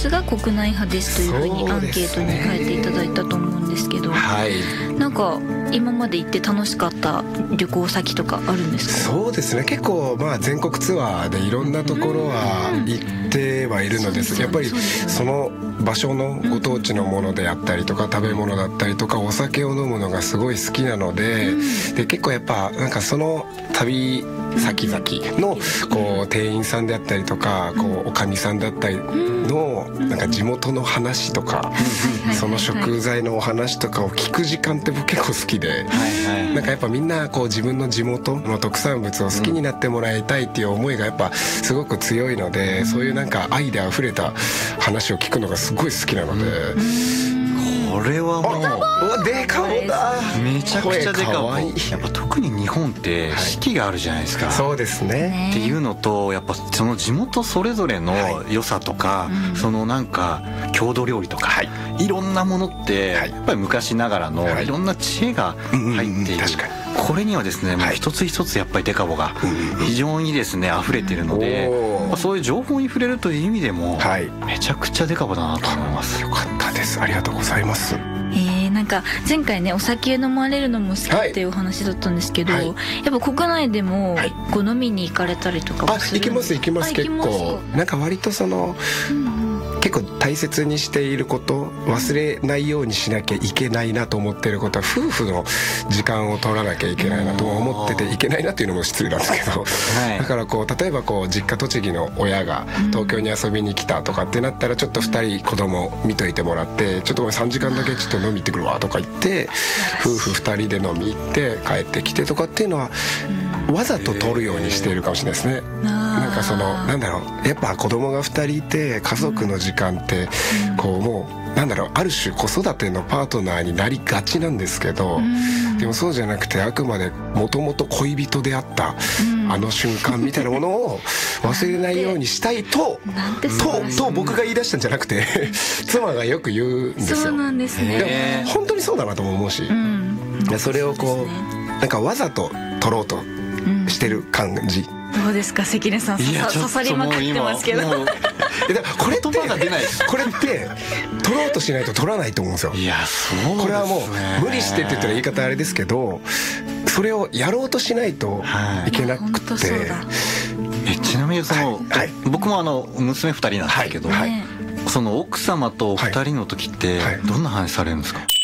スが国内派ですというふうにアンケートに書いていただいたと思うんですけど、 はい、 なんか今まで行って楽しかった旅行先とかあるんですか？ そうですね、結構全国ツアーでいろんなところは行ってはいるのです。やっぱりその場所のご当地のものであったりとか食べ物だったりとかお酒を飲むのがすごい好きなので、結構やっぱなんかその旅先々のこう店員さんであったりとかこうおかみさんだったりのなんか地元の話とかその食材のお話とかを聞く時間って僕結構好きで、なんかやっぱみんなこう自分の地元の特産物を好きになってもらいたいっていう思いがやっぱすごく強いので、そういうなんか愛であふれた話を聞くのがすごい好きなので。 これはもうデカボだ、 めちゃくちゃデカボ。やっぱ特に日本って四季があるじゃないですか。 そうですね。 っていうのとやっぱその地元それぞれの良さとか、そのなんか郷土料理とか、いろんなものってやっぱり昔ながらのいろんな知恵が入っている。これにはですね、もう一つ一つやっぱりデカボが非常にですね溢れているので、そういう情報に触れるという意味でもめちゃくちゃデカボだなと思います。 よかったです、ありがとうございます。 なんか前回ねお酒飲まれるのも好きっていうお話だったんですけど、やっぱ国内でもこう飲みに行かれたりとかもするんですか？ 行きます結構。なんか割とその結構大切にしていること忘れないようにしなきゃいけないなと思っていることは夫婦の時間を取らなきゃいけないなと思ってて、いけないなっていうのも失礼なんですけど、だからこう例えばこう実家栃木の親が東京に遊びに来たとかってなったらちょっと2人子供見といてもらってちょっと3時間だけちょっと飲み行ってくるわとか言って夫婦2人で飲み行って帰ってきてとかっていうのはわざと取るようにしているかもしれないですね。なんかそのなんだろう、やっぱ子供が2人いて家族の時間ってこうもうなんだろう、ある種子育てのパートナーになりがちなんですけど、でもそうじゃなくてあくまでもともと恋人であったあの瞬間みたいなものを忘れないようにしたいと僕が言い出したんじゃなくて妻がよく言うんですよ。 そうなんですね。 本当にそうだなとも思うし、それをこうなんかわざと取ろうとしてる感じ。 どうですか関根さん、刺さりまくってますけど。 これって取ろうとしないと取らないと思うんですよ。 いやそうですね。 これはもう無理してって言ったら言い方あれですけど、それをやろうとしないといけなくて。 ちなみにその僕も娘2人なんですけど、その奥様とお二人の時ってどんな話されるんですか？